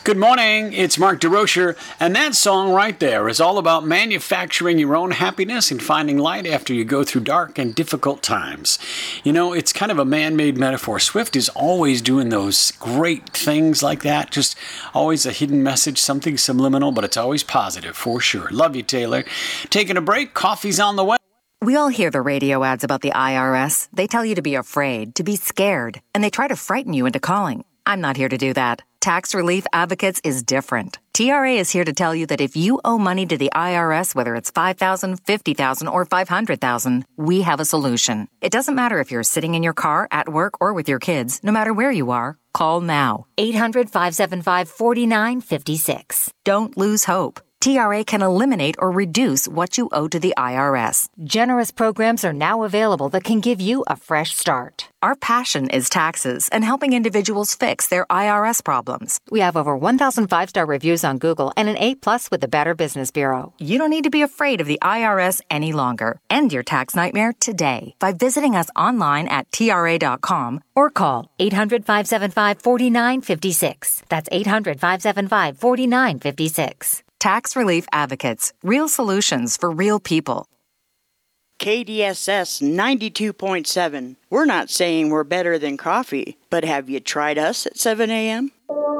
Good morning, it's Mark DeRocher, and that song right there is all about manufacturing your own happiness and finding light after you go through dark and difficult times. You know, it's kind of a man-made metaphor. Swift is always doing those great things like that, just always a hidden message, something subliminal, but it's always positive for sure. Love you, Taylor. Taking a break, coffee's on the way. We all hear the radio ads about the IRS. They tell you to be afraid, to be scared, and they try to frighten you into calling. I'm not here to do that. Tax Relief Advocates is different. TRA is here to tell you that if you owe money to the IRS, whether it's $5,000, $50,000, or $500,000, we have a solution. It doesn't matter if you're sitting in your car, at work, or with your kids. No matter where you are, call now. 800-575-4956. Don't lose hope. TRA can eliminate or reduce what you owe to the IRS. Generous programs are now available that can give you a fresh start. Our passion is taxes and helping individuals fix their IRS problems. We have over 1,000 5-star reviews on Google and an A+ with the Better Business Bureau. You don't need to be afraid of the IRS any longer. End your tax nightmare today by visiting us online at TRA.com or call 800-575-4956. That's 800-575-4956. Tax Relief Advocates. Real solutions for real people. KDSS 92.7. We're not saying we're better than coffee, but have you tried us at 7 a.m.?